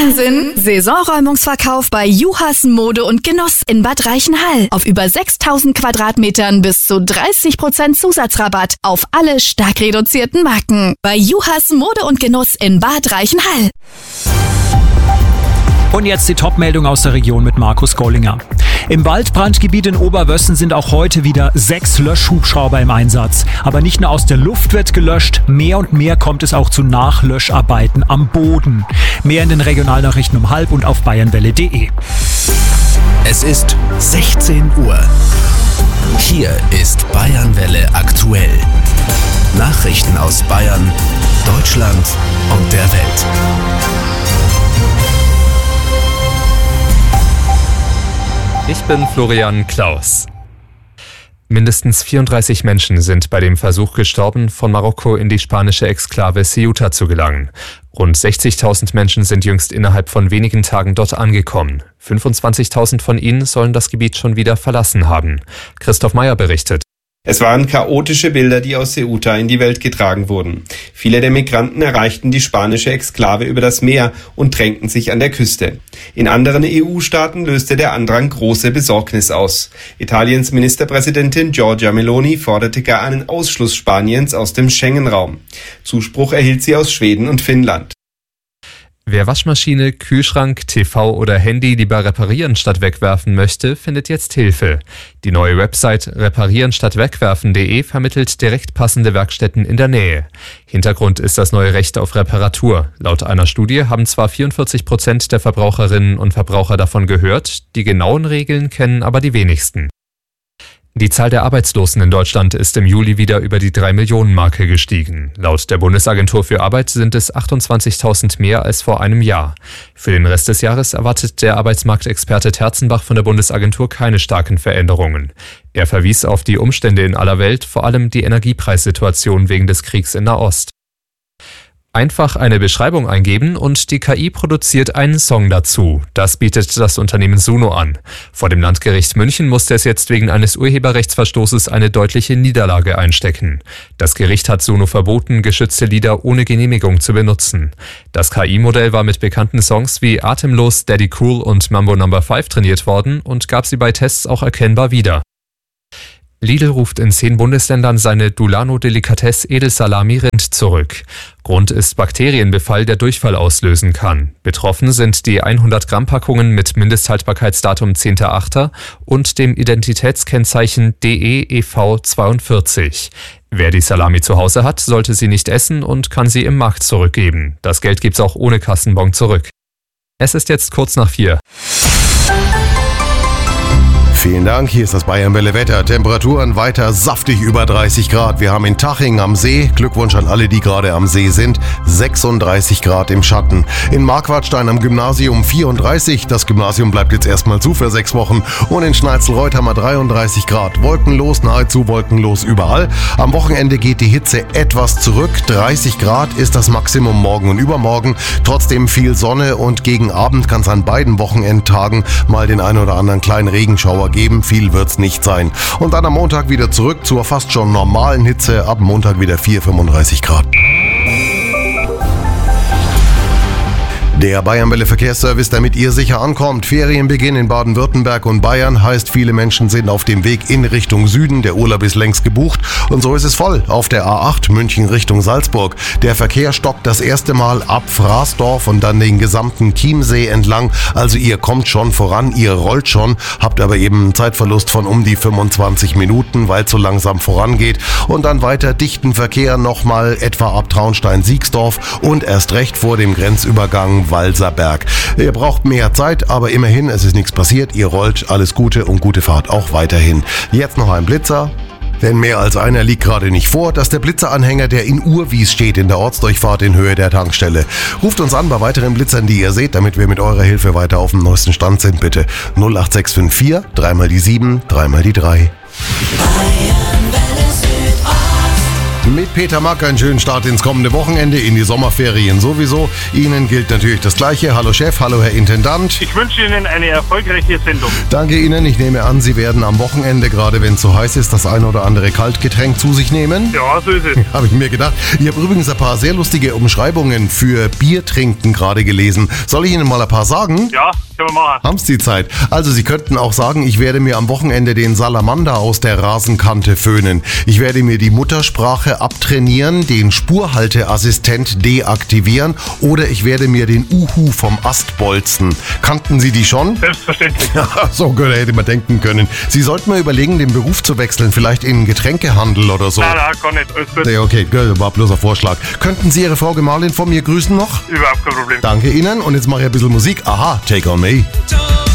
Wahnsinn! Saisonräumungsverkauf bei Juhas Mode und Genuss in Bad Reichenhall. Auf über 6.000 Quadratmetern bis zu 30% Zusatzrabatt auf alle stark reduzierten Marken. Bei Juhas Mode und Genuss in Bad Reichenhall. Und jetzt die Top-Meldung aus der Region mit Markus Gollinger. Im Waldbrandgebiet in Oberwössen sind auch heute wieder 6 Löschhubschrauber im Einsatz. Aber nicht nur aus der Luft wird gelöscht, mehr und mehr kommt es auch zu Nachlöscharbeiten am Boden. Mehr in den Regionalnachrichten um 12:30 und auf bayernwelle.de. Es ist 16 Uhr. Hier ist Bayernwelle aktuell. Nachrichten aus Bayern, Deutschland und der Welt. Ich bin Florian Klaus. Mindestens 34 Menschen sind bei dem Versuch gestorben, von Marokko in die spanische Exklave Ceuta zu gelangen. Rund 60.000 Menschen sind jüngst innerhalb von wenigen Tagen dort angekommen. 25.000 von ihnen sollen das Gebiet schon wieder verlassen haben. Christoph Meyer berichtet. Es waren chaotische Bilder, die aus Ceuta in die Welt getragen wurden. Viele der Migranten erreichten die spanische Exklave über das Meer und drängten sich an der Küste. In anderen EU-Staaten löste der Andrang große Besorgnis aus. Italiens Ministerpräsidentin Giorgia Meloni forderte gar einen Ausschluss Spaniens aus dem Schengen-Raum. Zuspruch erhielt sie aus Schweden und Finnland. Wer Waschmaschine, Kühlschrank, TV oder Handy lieber reparieren statt wegwerfen möchte, findet jetzt Hilfe. Die neue Website reparierenstattwegwerfen.de vermittelt direkt passende Werkstätten in der Nähe. Hintergrund ist das neue Recht auf Reparatur. Laut einer Studie haben zwar 44% der Verbraucherinnen und Verbraucher davon gehört, die genauen Regeln kennen aber die wenigsten. Die Zahl der Arbeitslosen in Deutschland ist im Juli wieder über die 3-Millionen-Marke gestiegen. Laut der Bundesagentur für Arbeit sind es 28.000 mehr als vor einem Jahr. Für den Rest des Jahres erwartet der Arbeitsmarktexperte Terzenbach von der Bundesagentur keine starken Veränderungen. Er verwies auf die Umstände in aller Welt, vor allem die Energiepreissituation wegen des Kriegs in Nahost. Einfach eine Beschreibung eingeben und die KI produziert einen Song dazu. Das bietet das Unternehmen Suno an. Vor dem Landgericht München musste es jetzt wegen eines Urheberrechtsverstoßes eine deutliche Niederlage einstecken. Das Gericht hat Suno verboten, geschützte Lieder ohne Genehmigung zu benutzen. Das KI-Modell war mit bekannten Songs wie Atemlos, Daddy Cool und Mambo No. 5 trainiert worden und gab sie bei Tests auch erkennbar wieder. Lidl ruft in 10 Bundesländern seine Dulano Delicatesse Edelsalami-Rind zurück. Grund ist Bakterienbefall, der Durchfall auslösen kann. Betroffen sind die 100-Gramm-Packungen mit Mindesthaltbarkeitsdatum 10.8. und dem Identitätskennzeichen DEEV42. Wer die Salami zu Hause hat, sollte sie nicht essen und kann sie im Markt zurückgeben. Das Geld gibt's auch ohne Kassenbon zurück. Es ist jetzt kurz nach 4. Vielen Dank, hier ist das Bayernwelle Wetter. Temperaturen weiter saftig über 30 Grad. Wir haben in Taching am See, Glückwunsch an alle, die gerade am See sind, 36 Grad im Schatten. In Marquardstein am Gymnasium 34, das Gymnasium bleibt jetzt erstmal zu für 6 Wochen. Und in Schneizelreuth haben wir 33 Grad. Wolkenlos, nahezu wolkenlos überall. Am Wochenende geht die Hitze etwas zurück. 30 Grad ist das Maximum morgen und übermorgen. Trotzdem viel Sonne und gegen Abend kann es an beiden Wochenendtagen mal den ein oder anderen kleinen Regenschauer geben. Viel wird's nicht sein. Und dann am Montag wieder zurück zur fast schon normalen Hitze. Ab Montag wieder 35 Grad. Der Bayernwelle Verkehrsservice, damit ihr sicher ankommt. Ferienbeginn in Baden-Württemberg und Bayern heißt, viele Menschen sind auf dem Weg in Richtung Süden. Der Urlaub ist längst gebucht und so ist es voll auf der A8 München Richtung Salzburg. Der Verkehr stockt das erste Mal ab Fraßdorf und dann den gesamten Chiemsee entlang. Also ihr kommt schon voran, ihr rollt schon, habt aber eben einen Zeitverlust von um die 25 Minuten, weil es so langsam vorangeht. Und dann weiter dichten Verkehr nochmal etwa ab Traunstein-Siegsdorf und erst recht vor dem Grenzübergang Walserberg. Ihr braucht mehr Zeit, aber immerhin, es ist nichts passiert. Ihr rollt, alles Gute und gute Fahrt auch weiterhin. Jetzt noch ein Blitzer. Denn mehr als einer liegt gerade nicht vor, dass der Blitzeranhänger, der in Urwies steht, in der Ortsdurchfahrt in Höhe der Tankstelle. Ruft uns an bei weiteren Blitzern, die ihr seht, damit wir mit eurer Hilfe weiter auf dem neuesten Stand sind, bitte. 08654, 3 mal die 7, 3 mal die 3. Mit Peter Mack einen schönen Start ins kommende Wochenende, in die Sommerferien sowieso. Ihnen gilt natürlich das Gleiche. Hallo Chef, hallo Herr Intendant. Ich wünsche Ihnen eine erfolgreiche Sendung. Danke Ihnen. Ich nehme an, Sie werden am Wochenende, gerade wenn es so heiß ist, das ein oder andere Kaltgetränk zu sich nehmen. Ja, so ist es. Habe ich mir gedacht. Ich habe übrigens ein paar sehr lustige Umschreibungen für Biertrinken gerade gelesen. Soll ich Ihnen mal ein paar sagen? Ja, können wir machen. Haben Sie Zeit? Also Sie könnten auch sagen, ich werde mir am Wochenende den Salamander aus der Rasenkante föhnen. Ich werde mir die Muttersprache abtrainieren, den Spurhalteassistent deaktivieren oder ich werde mir den Uhu vom Ast bolzen. Kannten Sie die schon? Selbstverständlich. Ja, so gut, hätte man denken können. Sie sollten mal überlegen, den Beruf zu wechseln, vielleicht in den Getränkehandel oder so. Nein, gar nicht. Alles gut. Ja, okay, war bloß ein Vorschlag. Könnten Sie Ihre Frau Gemahlin von mir grüßen noch? Überhaupt kein Problem. Danke Ihnen und jetzt mache ich ein bisschen Musik. Aha, Take On Me.